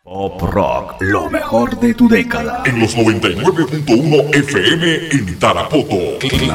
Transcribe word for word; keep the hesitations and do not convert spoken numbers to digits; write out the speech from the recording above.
Pop Rock, lo mejor de tu década. En los noventa y nueve punto uno F M en Tarapoto. La